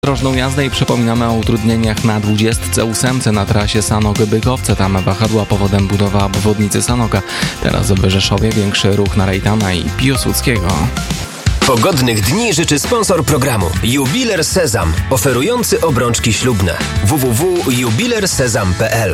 Drożną jazdę i przypominamy o utrudnieniach na 28 na trasie Sanok-Bykowce. Tam wahadła powodem budowa obwodnicy Sanoka. Teraz w Rzeszowie większy ruch na Rejtana i Piłsudskiego. Pogodnych dni życzy sponsor programu Jubiler Sezam, oferujący obrączki ślubne. www.jubilersezam.pl.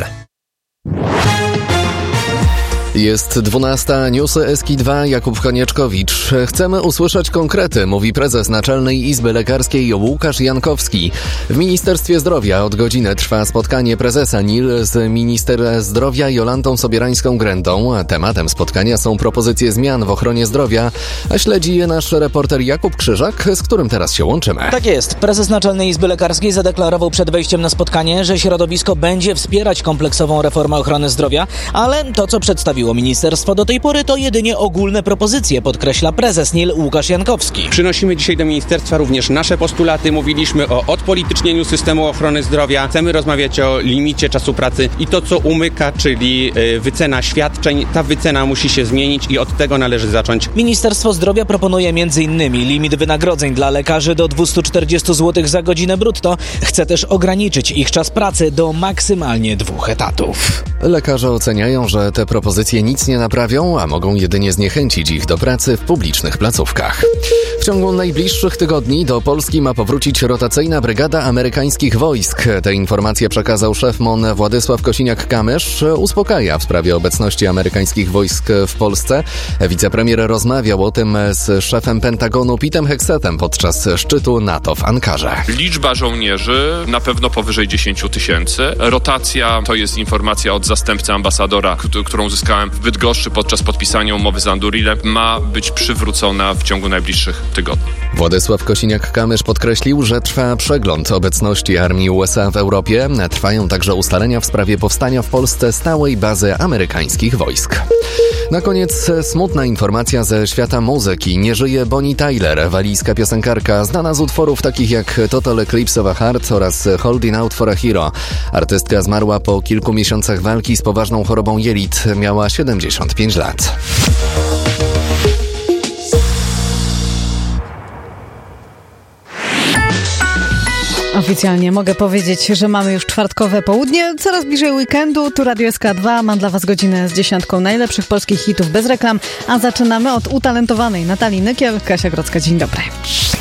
Jest 12, newsy SK2, Jakub Konieczkowicz. Chcemy usłyszeć konkrety, mówi prezes Naczelnej Izby Lekarskiej Łukasz Jankowski. W Ministerstwie Zdrowia od godziny trwa spotkanie prezesa NIL z minister zdrowia Jolantą Sobierańską-Grędą. Tematem spotkania są propozycje zmian w ochronie zdrowia, a śledzi je nasz reporter Jakub Krzyżak, z którym teraz się łączymy. Tak jest. Prezes Naczelnej Izby Lekarskiej zadeklarował przed wejściem na spotkanie, że środowisko będzie wspierać kompleksową reformę ochrony zdrowia, ale to, co przedstawiło ministerstwo do tej pory, to jedynie ogólne propozycje, podkreśla prezes NIL Łukasz Jankowski. Przynosimy dzisiaj do ministerstwa również nasze postulaty. Mówiliśmy o odpolitycznieniu systemu ochrony zdrowia. Chcemy rozmawiać o limicie czasu pracy i to, co umyka, czyli wycena świadczeń. Ta wycena musi się zmienić i od tego należy zacząć. Ministerstwo Zdrowia proponuje m.in. limit wynagrodzeń dla lekarzy do 240 zł za godzinę brutto. Chce też ograniczyć ich czas pracy do maksymalnie 2 etatów. Lekarze oceniają, że te propozycje nic nie naprawią, a mogą jedynie zniechęcić ich do pracy w publicznych placówkach. W ciągu najbliższych tygodni do Polski ma powrócić rotacyjna brygada amerykańskich wojsk. Te informacje przekazał szef MON Władysław Kosiniak-Kamysz. Uspokaja w sprawie obecności amerykańskich wojsk w Polsce. Wicepremier rozmawiał o tym z szefem Pentagonu Petem Hexetem podczas szczytu NATO w Ankarze. Liczba żołnierzy na pewno powyżej 10 000. Rotacja to jest informacja od zastępcy ambasadora, którą uzyskałem w Bydgoszczy podczas podpisania umowy z Andurilem, ma być przywrócona w ciągu najbliższych tygodni. Władysław Kosiniak-Kamysz podkreślił, że trwa przegląd obecności armii USA w Europie. Trwają także ustalenia w sprawie powstania w Polsce stałej bazy amerykańskich wojsk. Na koniec smutna informacja ze świata muzyki. Nie żyje Bonnie Tyler, walijska piosenkarka znana z utworów takich jak Total Eclipse of a Heart oraz Holding Out for a Hero. Artystka zmarła po kilku miesiącach walki z poważną chorobą jelit. Miała 75 lat. Oficjalnie mogę powiedzieć, że mamy już czwartkowe południe, coraz bliżej weekendu. Tu Radio SK2, mam dla Was godzinę z 10 najlepszych polskich hitów bez reklam, a zaczynamy od utalentowanej Natalii Nykiel. Kasia Grodzka, dzień dobry.